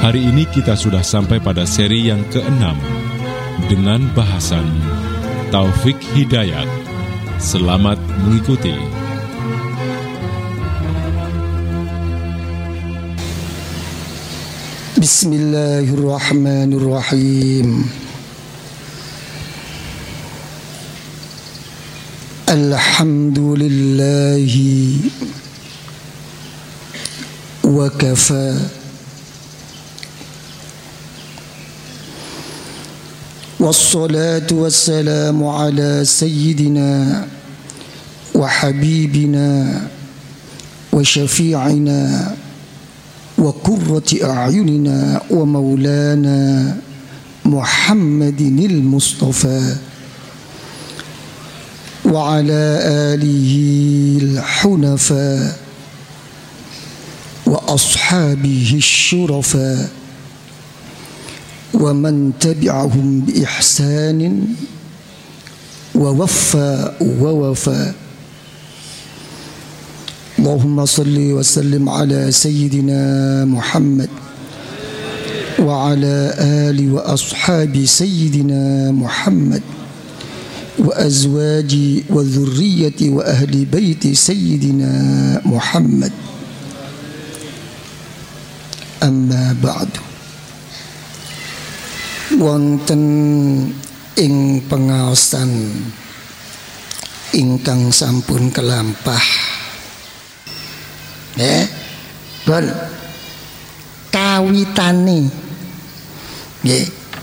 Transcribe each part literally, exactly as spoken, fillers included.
Hari ini kita sudah sampai pada seri yang keenam dengan bahasan Taufik Hidayat. Selamat mengikuti. Bismillahirrahmanirrahim. Alhamdulillahi wa kafa wassalatu wassalamu ala sayyidina wa habibina wa syafi'ina wa qurrati a'yunina wa maulana Muhammadinil Mustafa wa ala alihi al-hunafa wa ashabihi syurafa wa man tabi'ahum bi ihsanin wa waffa wa wafa. Allahumma salli wa sallim ala sayyidina Muhammad wa ala ali wa ashabi sayyidina Muhammad wa azwaji wa dhurriyyati wa ahli baiti sayyidina Muhammad. Amma ba'du. Wonten ing pengaosan ingkang sampun kelampah, ya, bon kawitane, ya,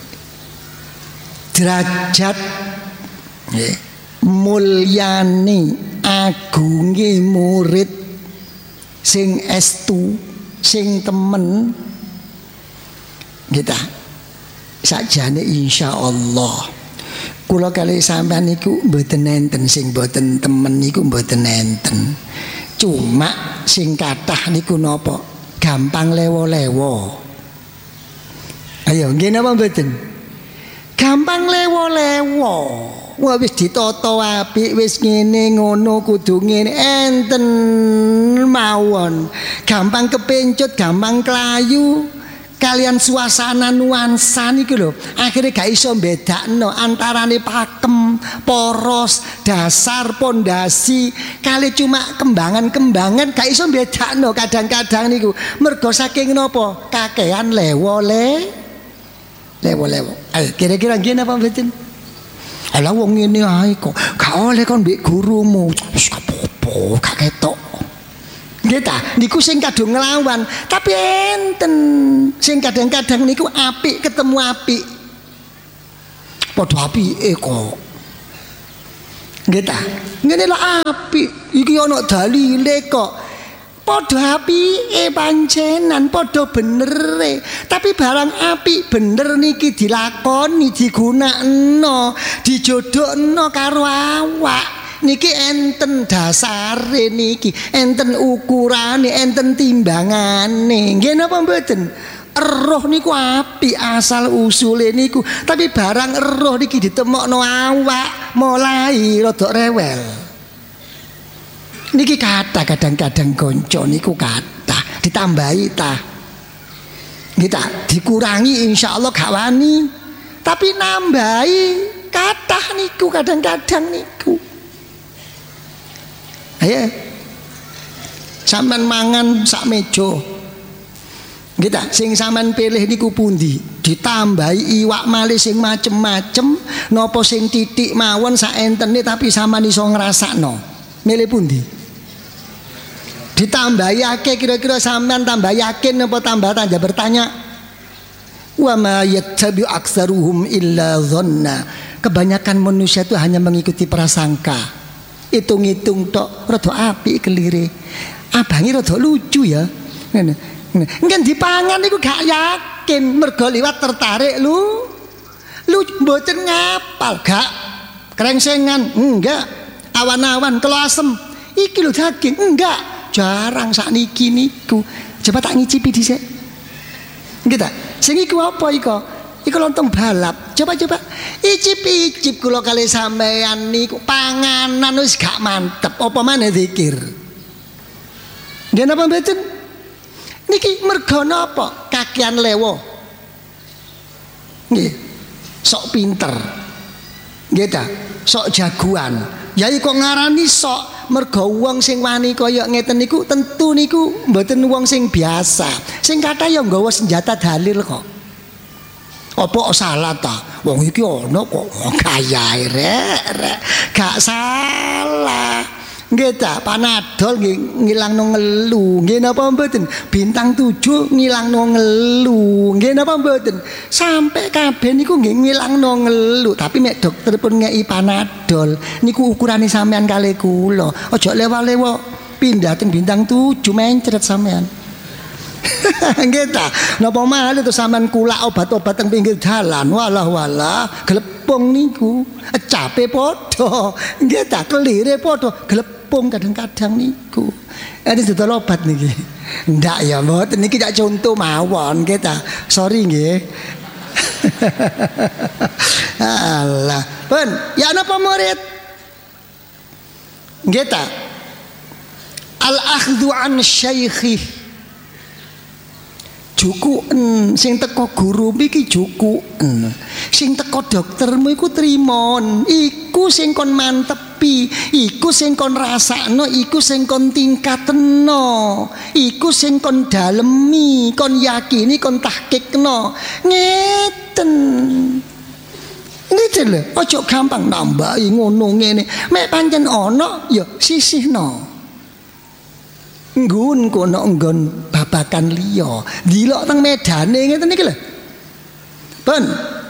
derajat, ya, mulyane agunge murid sing estu, sing temen kita sakjane insyaallah kula kali sampean niku mboten enten sing mboten temen niku mboten enten, cuma sing kathah niku napa gampang lewo-lewo. Ayo nggih napa mboten gampang lewo-lewo. Wah wis ditata apik, wis ngene ngono kudu ngene, enten mawon gampang kepencut, gampang kelayu kalian suasana nuansa niku lho, akhirnya gak iso bedakno antarane pakem, poros, dasar, pondasi kali cuma kembangan-kembangan gak iso bedakno kadang-kadang niku mergo saking napa kakean lewo-le lewo-lewo. Ayo kira-kira nggih napa mboten? Ala wong ngene ae kok gak oleh kon mbek gurumu. Wis apa-apa gak ketok. Nggih ta, niku sing kadung nglawan, tapi enten sing kadang-kadang niku apik ketemu apik. Padha apike kok. Nggih ta? Ngene lho apik, iki ana dalile kok. Padha apike pancenan, padha benere. Tapi barang apik bener niki dilakoni, digunakno, dijodhokno karo awak. Niki enten dasare niki, enten ukurane, enten timbangane. Nggih napa mboten? Roh niku apik asal usule niku, tapi barang roh niki ditemokno awak mulai rada rewel. Niki kata kadang-kadang kanca niku kata ditambahi ta. Nggih ta, dikurangi insyaallah gak wani, tapi nambahi kathah niku kadang-kadang niku. Ayo sampean mangan sak meja nggih ta, sing sampean pilih niku pundi? Ditambahi iwak malih sing macem-macem napa sing titik mawon sak entene tapi sampean iso ngrasakno, milih pundi? Ditambahi akeh kira-kira sampean tambah yakin apa tambah tanda bertanya? Wa ma yattabi'u aktsaruhum illa dhanna. Kebanyakan manusia itu hanya mengikuti prasangka. Hitung-hitung tok rada apik kelire. Abange rada lucu ya. Ngene. Ngen dipangan niku gak yakin mergo liwat tertarik lu. Lu mboten ngapal, gak krengsengan, enggak. Awan-awan kelo asem. Iki lho daging, enggak. Jarang sakniki niku. Coba tak ngicipi dhisik. Nggih ta? Sing iku apa iko? Iku lontong balap. Coba-coba icip-icip kula kali sampean niku panganan wis gak mantep, apa maneh zikir. Nggih napa mboten? Niki mergo napa? kakean lewo. Nggih. Sok pinter. Nggih ta? Sok jagoan. Yai kok ngarani sok mergo wong sing wani kaya ngeten niku tentu niku mboten wong sing biasa. Sing kathah ya nggawa senjata dalil kok. Apa salah ta? Wong iki ana kok gayahe rek. Gak salah. Nggih ta, Panadol nggih ngilangno ngelu. Nggih napa mboten? Bintang tujuh ngilangno ngelu. Nggih napa mboten? Sampai kabeh niku nggih ngilangno ngelu, tapi mek dokter pun ngeki Panadol niku ukurane sampean kalih kula. Aja lewa-lewa pindah teng bintang tujuh mencret sampean. Nggih ta, napa malih to sampean kulak obat-obat teng pinggir dalan. Walah walah, glepung niku. Ecape padha. Nggih ta, kelire padha, glepung kadang-kadang niku. Ini dodol obat niki. Ndak ya, mboten niki tak contoh mawon nggih ta. Sorry nggih. Alah, pun ya napa murid? Nggih ta. Al-akhdhu an syaikhi. Jukuen sing teko guru iki jukuen, sing teko doktermu iku trimon, iku sing kon mantepi, iku sing kon rasakno, iku sing kon tingkatno, iku sing kon dalemi, kon yakini, kon tahqiqno. Ngeten. Ngeten lho, aja gampang nambahi ngono ngene. Mek pancen ana ya sisihno. Nggun kono nggon babakan liya dilok teng medane ngeten iki lho. Pun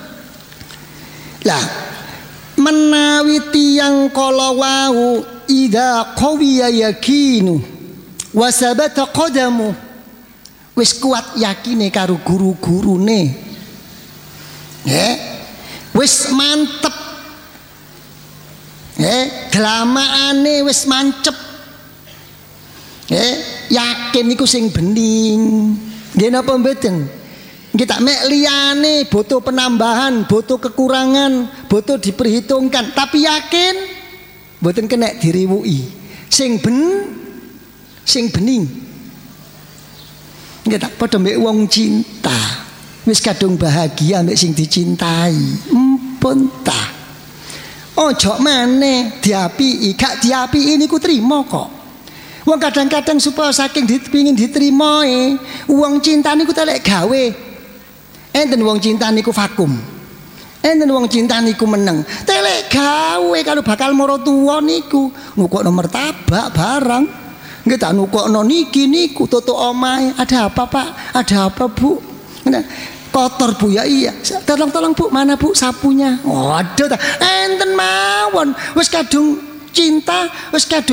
lah menawi tiyang kala wau idza qawiya yakinu wa sabata qadamu, wis kuat yakine karo guru-gurune, nggih wis mantep, nggih glamaane wis mancep. Eh, yakin niku sing bening. Nggih napa mboten? Nggih tak mek liyane butuh penambahan, butuh kekurangan, butuh diperhitungkan, tapi yakin mboten kena diriwuki. Sing ben sing bening. Nggih tak padha mek wong cinta. Wis kadung bahagia mek sing dicintai. Empun ta. Ojo maneh diapiki, gak diapiki niku trima kok. Wong kadang-kadang supaya saking dipingin diterima e, wong cinta niku telek gawe. Enten wong cinta niku vakum. Enten wong cinta niku meneng. Telek gawe kalau bakal moro tuwa niku nukokno martabak barang. Nggih tak nukokno niki niku tutuk omahe. Ada apa, Pak? Ada apa, Bu? Nah, kotor Bu ya iya. Tolong-tolong Bu, mana Bu sapunya? Waduh ta. Enten mawon wis kadung cinta, wis kadung